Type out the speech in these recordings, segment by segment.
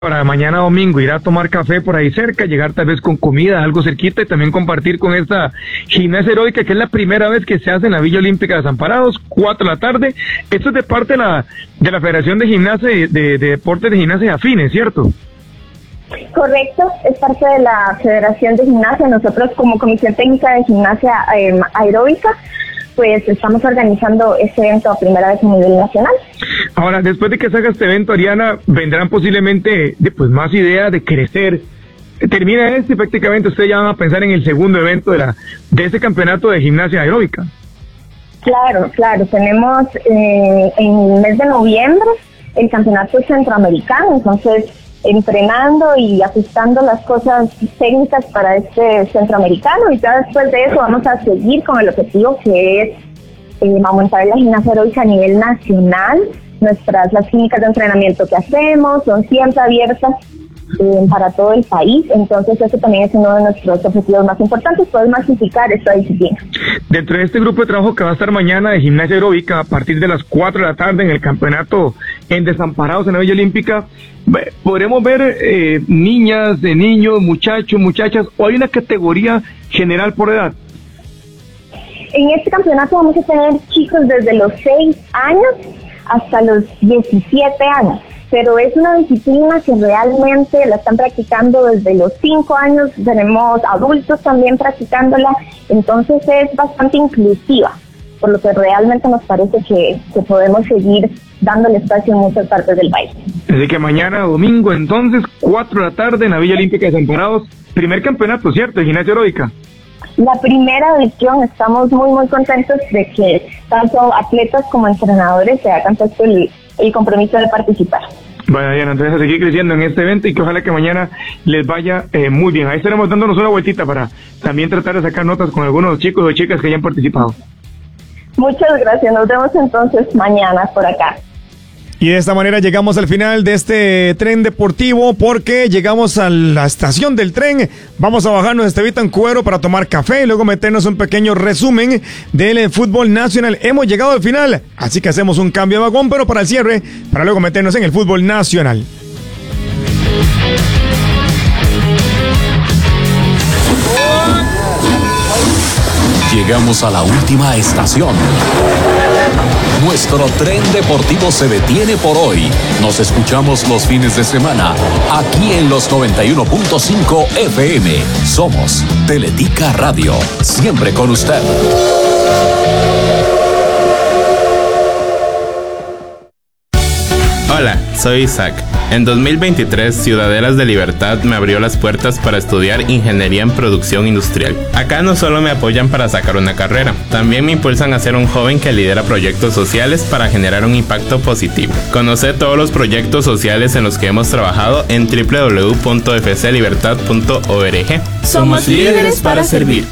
Para mañana domingo ir a tomar café por ahí cerca, llegar tal vez con comida, algo cerquita y también compartir con esta gimnasia heroica que es la primera vez que se hace en la Villa Olímpica de Desamparados, 4 de la tarde. Esto es de parte de la Federación de Gimnasia de Deportes de Gimnasia Afines, ¿cierto? Correcto, es parte de la Federación de Gimnasia. Nosotros como Comisión Técnica de Gimnasia Aeróbica pues estamos organizando este evento a primera vez a nivel nacional. Ahora, después de que se haga este evento, Ariana, vendrán posiblemente más ideas de crecer. Termina y prácticamente ustedes ya van a pensar en el segundo evento de este campeonato de gimnasia aeróbica. Claro, tenemos en el mes de noviembre el campeonato centroamericano, entonces entrenando y ajustando las cosas técnicas para este centroamericano, y ya después de eso vamos a seguir con el objetivo que es aumentar la gimnasia aeróbica a nivel nacional. Las clínicas de entrenamiento que hacemos son siempre abiertas para todo el país, entonces eso también es uno de nuestros objetivos más importantes, poder masificar esta disciplina. Dentro de este grupo de trabajo que va a estar mañana de gimnasia aeróbica a partir de las 4 de la tarde en el campeonato en Desamparados en la Villa Olímpica, podremos ver niñas, de niños, muchachos, muchachas, o hay una categoría general por edad. En este campeonato vamos a tener chicos desde los 6 años hasta los 17 años. Pero es una disciplina que realmente la están practicando desde los 5 años, tenemos adultos también practicándola, entonces es bastante inclusiva, por lo que realmente nos parece que podemos seguir dándole espacio en muchas partes del país. Así que mañana domingo, entonces, 4 de la tarde en la Villa Olímpica de Desamparados, primer campeonato, ¿cierto?, de gimnasia aeróbica. La primera edición, estamos muy contentos de que tanto atletas como entrenadores se hayan puesto el compromiso de participar. Vaya, Diana, entonces a seguir creciendo en este evento y que ojalá que mañana les vaya muy bien. Ahí estaremos dándonos una vueltita para también tratar de sacar notas con algunos chicos o chicas que hayan participado. Muchas gracias, nos vemos entonces mañana por acá. Y de esta manera llegamos al final de este tren deportivo, porque llegamos a la estación del tren. Vamos a bajarnos de este Bitancuero para tomar café y luego meternos un pequeño resumen del fútbol nacional. Hemos llegado al final, así que hacemos un cambio de vagón, pero para el cierre, para luego meternos en el fútbol nacional. Llegamos a la última estación. Nuestro tren deportivo se detiene por hoy. Nos escuchamos los fines de semana, aquí en los 91.5 FM. Somos Teletica Radio, siempre con usted. Hola, soy Isaac. En 2023, Ciudadelas de Libertad me abrió las puertas para estudiar Ingeniería en Producción Industrial. Acá no solo me apoyan para sacar una carrera, también me impulsan a ser un joven que lidera proyectos sociales para generar un impacto positivo. Conoce todos los proyectos sociales en los que hemos trabajado en www.fclibertad.org. Somos líderes para servir.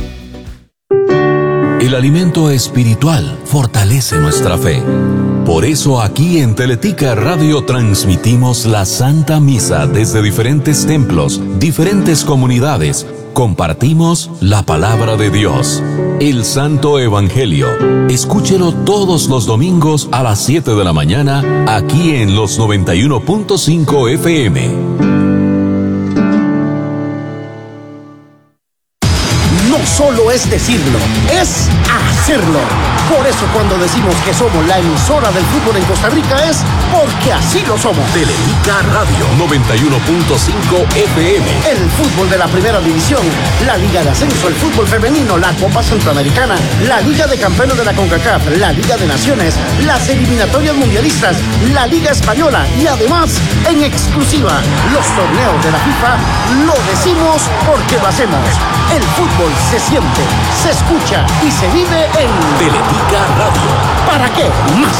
El alimento espiritual fortalece nuestra fe. Por eso aquí en Teletica Radio transmitimos la Santa Misa desde diferentes templos, diferentes comunidades. Compartimos la palabra de Dios, el Santo Evangelio. Escúchelo todos los domingos a las 7 de la mañana, aquí en los 91.5 FM. Solo es decirlo, es hacerlo. Por eso cuando decimos que somos la emisora del fútbol en Costa Rica es porque así lo somos. Teletica Radio 91.5 FM. El fútbol de la primera división, la Liga de Ascenso, el fútbol femenino, la Copa Centroamericana, la Liga de Campeones de la CONCACAF, la Liga de Naciones, las eliminatorias mundialistas, la Liga Española y además, en exclusiva, los torneos de la FIFA. Lo decimos porque lo hacemos. El fútbol se siente, se escucha y se vive en Teletica Radio. ¿Para qué más?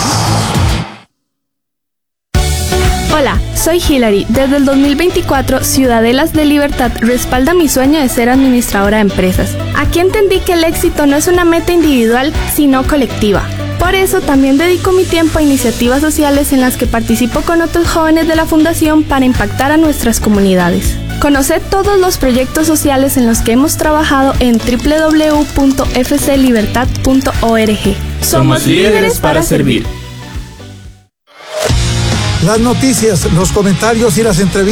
Hola, soy Hilary. Desde el 2024, Ciudadelas de Libertad respalda mi sueño de ser administradora de empresas. Aquí entendí que el éxito no es una meta individual, sino colectiva. Por eso también dedico mi tiempo a iniciativas sociales en las que participo con otros jóvenes de la Fundación para impactar a nuestras comunidades. Conoce todos los proyectos sociales en los que hemos trabajado en www.fclibertad.org. Somos líderes para servir. Las noticias, los comentarios y las entrevistas